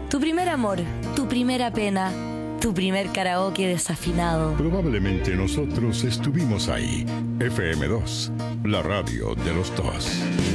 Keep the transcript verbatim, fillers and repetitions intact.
Tu primer amor, tu primera pena, tu primer karaoke desafinado. Probablemente nosotros estuvimos ahí. F M dos, la radio de los dos.